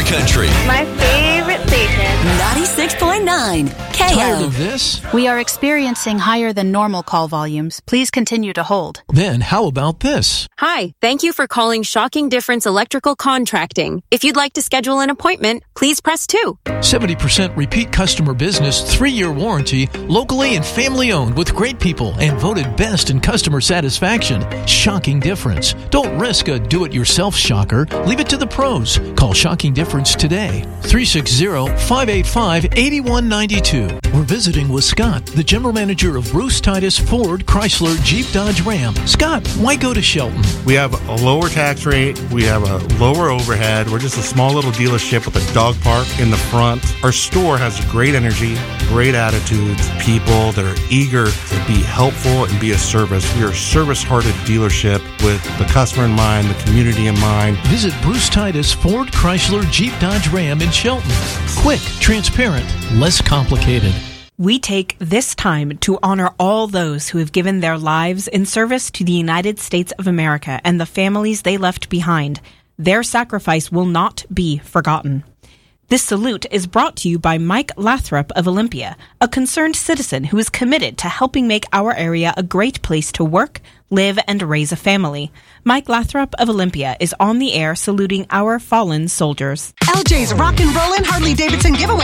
country. My favorite station. 96.9 KO. Tired of this? We are experiencing higher than normal call volumes. Please continue to hold. Then how about this? Hi, thank you for calling Shocking Difference Electrical Contracting. If you'd like to schedule an appointment, please press 2. 70% repeat customer business, 3-year warranty, locally and family owned with great people and voted best in customer satisfaction. Shocking Difference. Don't risk a do-it-yourself shocker. Leave it to the pros. Call Shocking Difference today. 360-585-8192. We're visiting with Scott, the general manager of Bruce Titus Ford Chrysler Jeep Dodge Ram. Scott, why go to Shelton? We have a lower tax rate. We have a lower overhead. We're just a small little dealership with a dog park in the front. Our store has great energy, great attitudes, people that are eager to be helpful and be a service. We are a service-hearted dealership with the customer in mind, the community in mind. Visit Bruce Titus Ford Chrysler Jeep Dodge Ram in Shelton. Quick, transparent, less complicated. We take this time to honor all those who have given their lives in service to the United States of America and the families they left behind. Their sacrifice will not be forgotten. This salute is brought to you by Mike Lathrop of Olympia, a concerned citizen who is committed to helping make our area a great place to work, live, and raise a family. Mike Lathrop of Olympia is on the air saluting our fallen soldiers. LJ's Rock and Rollin' Harley-Davidson giveaway